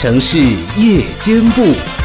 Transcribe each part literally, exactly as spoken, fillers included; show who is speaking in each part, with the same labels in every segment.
Speaker 1: 城市夜间部。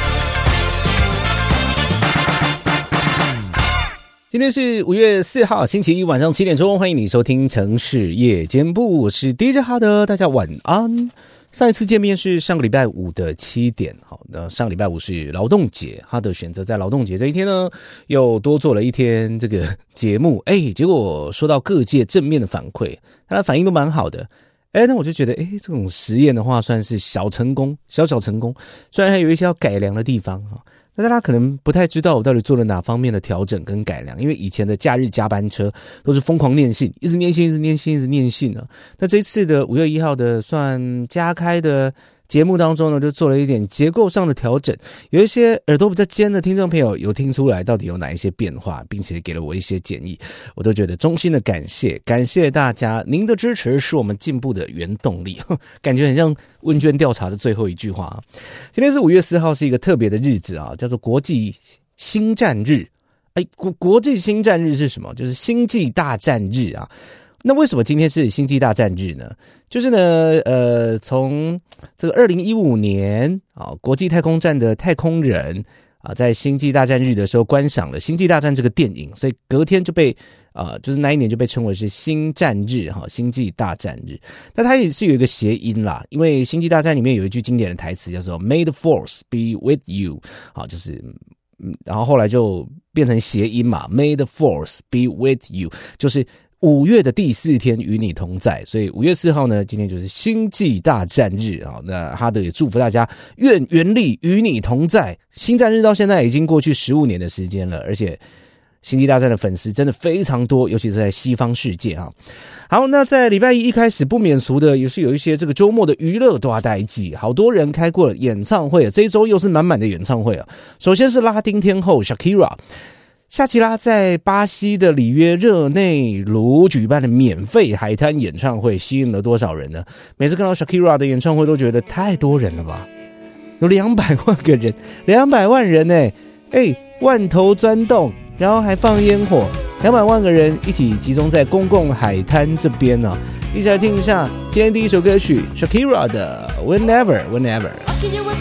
Speaker 1: 今天是五月四号星期一晚上七点钟，欢迎你收听城市夜间部，我是 D J 哈德，大家晚安。上一次见面是上个礼拜五的七点，好，那上个礼拜五是劳动节，哈德选择在劳动节这一天呢，又多做了一天这个节目，哎，结果收到各界正面的反馈，大家反应都蛮好的。哎，那我就觉得，哎，这种实验的话算是小成功，小小成功，虽然还有一些要改良的地方哈。那大家可能不太知道我到底做了哪方面的调整跟改良，因为以前的假日加班车都是疯狂念信，一直念信，一直念信，一直念信啊。那这次的五月一号的算加开的节目当中呢，就做了一点结构上的调整，有一些耳朵比较尖的听众朋友有听出来到底有哪一些变化，并且给了我一些建议，我都觉得衷心的感谢，感谢大家，您的支持是我们进步的原动力，感觉很像问卷调查的最后一句话啊。今天是五月四号，是一个特别的日子啊，叫做国际星战日。哎，国国际星战日是什么？就是星际大战日啊。那为什么今天是星际大战日呢？就是呢，呃，从这个二零一五年啊，国际太空站的太空人啊，在星际大战日的时候观赏了《星际大战》这个电影，所以隔天就被啊、呃，就是那一年就被称为是星战日哈，星际大战日。那它也是有一个谐音啦，因为《星际大战》里面有一句经典的台词叫做 "May the Force be with you"， 好，就是。然后后来就变成谐音嘛 ，May the Force be with you， 就是五月的第四天与你同在，所以五月四号呢，今天就是星际大战日啊。那哈德也祝福大家，愿原力与你同在。星战日到现在已经过去十五年的时间了，而且星际大战的粉丝真的非常多，尤其是在西方世界啊。好，那在礼拜一一开始不免俗的，也是有一些这个周末的娱乐大代际，好多人开过了演唱会，这一周又是满满的演唱会啊。首先是拉丁天后 Shakira。夏奇拉在巴西的里约热内卢举办的免费海滩演唱会，吸引了多少人呢？每次看到 Shakira 的演唱会都觉得太多人了吧，有两百万个人，两百万人欸，欸，万头钻洞，然后还放烟火，两百万个人一起集中在公共海滩这边呢，一起来听一下今天第一首歌曲 Shakira 的 Whenever Whenever。